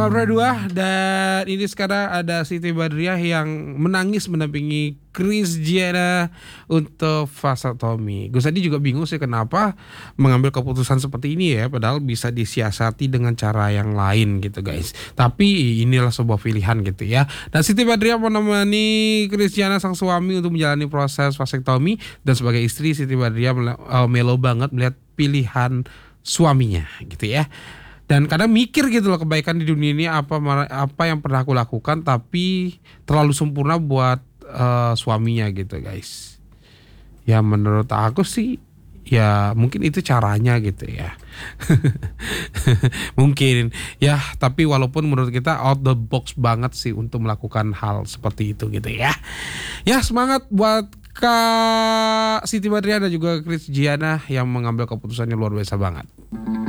Berdua, dan ini sekarang ada Siti Badriah yang menangis mendampingi Kris Giana untuk vasektomi. Gus Adi juga bingung sih kenapa mengambil keputusan seperti ini ya, padahal bisa disiasati dengan cara yang lain gitu guys. Tapi inilah sebuah pilihan gitu ya. Dan Siti Badriah menemani Kris Giana sang suami untuk menjalani proses vasektomi, dan sebagai istri Siti Badriah melo banget melihat pilihan suaminya gitu ya. Dan kadang mikir gitu loh, kebaikan di dunia ini apa yang pernah aku lakukan tapi terlalu sempurna buat suaminya gitu guys. Ya menurut aku sih ya mungkin itu caranya gitu ya. Mungkin ya, tapi walaupun menurut kita out the box banget sih untuk melakukan hal seperti itu gitu ya. Ya semangat buat Kak Siti Badriah dan juga Kris Giana yang mengambil keputusannya luar biasa banget.